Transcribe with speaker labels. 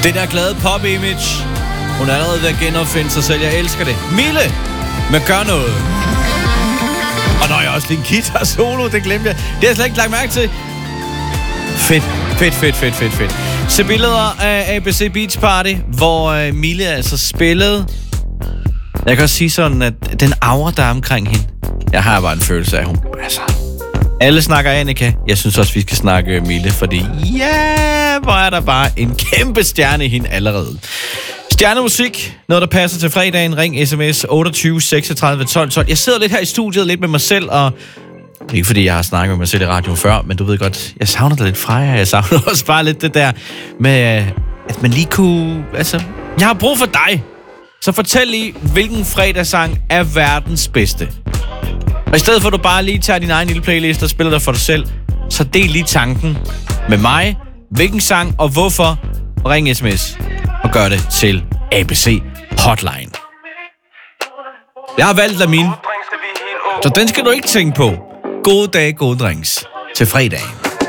Speaker 1: Det der glade pop-image. Hun er allerede ved at genopfinde sig selv. Jeg elsker det. Mille, men gør noget. Og når jeg også lige en guitar solo, det glemte jeg. Det har jeg slet ikke lagt mærke til. Fedt. Se billeder af ABC Beach Party, hvor Mille altså spillede. Jeg kan også sige sådan, at den aura, der er omkring hende. Jeg har bare en følelse af, at hun... Altså, alle snakker Annika. Jeg synes også, vi skal snakke Mille, fordi hvor er der bare en kæmpe stjerne i hende allerede. Stjernemusik, noget der passer til fredagen. Ring sms 28 36 12 12. Jeg sidder lidt her i studiet, lidt med mig selv, og ikke fordi jeg har snakket med mig selv i radioen før, men du ved godt, jeg savner det lidt fra jer. Jeg savner også bare lidt det der med, at man lige kunne... Altså, jeg har brug for dig. Så fortæl lige, hvilken fredagssang er verdens bedste. Og i stedet for at du bare lige tager din egen lille playlist og spiller dig for dig selv, så del lige tanken med mig. Hvilken sang og hvorfor? Ring sms og gør det til ABC Hotline. Jeg har valgt Lamin, så den skal du ikke tænke på. Gode dage, gode drinks til fredagen.